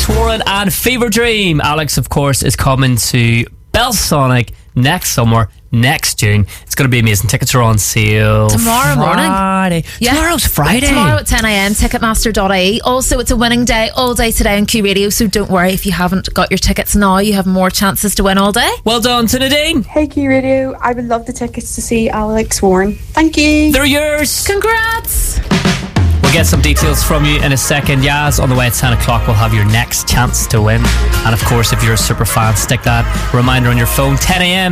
Alex Warren and Fever Dream. Alex, of course, is coming to Belsonic next summer, next June. It's going to be amazing. Tickets are on sale tomorrow morning. Yeah. Tomorrow's Friday. Tomorrow at 10am, ticketmaster.ie. Also, it's a winning day all day today on Q Radio, so don't worry if you haven't got your tickets now. You have more chances to win all day. Well done to Nadine. Hey Q Radio, I would love the tickets to see Alex Warren. Thank you. They're yours. Congrats. We'll get some details from you in a second. Yaz, on the way at 10 o'clock, we'll have your next chance to win. And of course, if you're a super fan, stick that reminder on your phone, 10am.